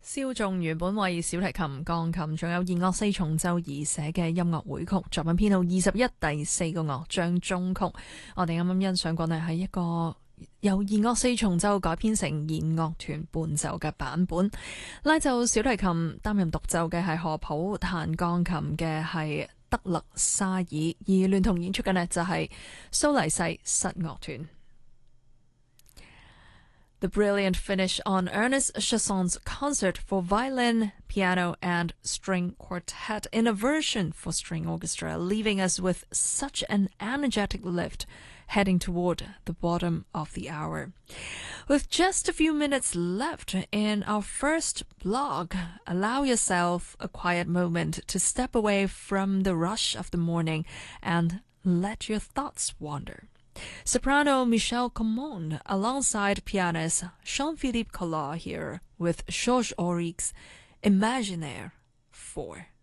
肖仲原本為小提琴、鋼琴仲有弦樂四重奏而寫嘅音樂會曲，作品編號21第4個樂章中曲。我哋啱啱欣賞過呢係一個由弦樂四重奏改編成弦樂團伴奏嘅版本。拉奏小提琴擔任獨奏嘅係何普，彈鋼琴嘅係德勒沙爾，而聯同演出嘅呢就係蘇黎世室樂團。The brilliant finish on Ernest Chasson's concert for violin, piano, and string quartet in a version for string orchestra, leaving us with such an energetic lift heading toward the bottom of the hour. With just a few minutes left in our first block, allow yourself a quiet moment to step away from the rush of the morning and let your thoughts wander.Soprano Michelle Common alongside pianist Jean-Philippe Collard here with Georges Auric's Imaginaire 4.